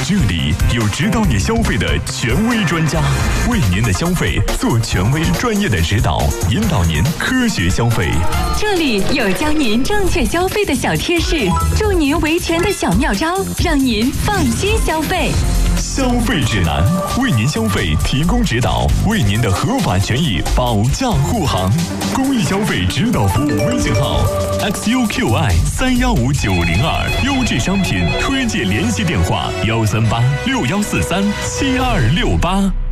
这里有指导你消费的权威专家，为您的消费做权威专业的指导，引导您科学消费。 这里有教您正确消费的小贴士，助您维权的小妙招，让您放心消费。 消费指南，为您消费提供指导，为您的合法权益保驾护航。公益消费指导服务微信号 XUQI315902，优质商品推荐联系电话13861437268。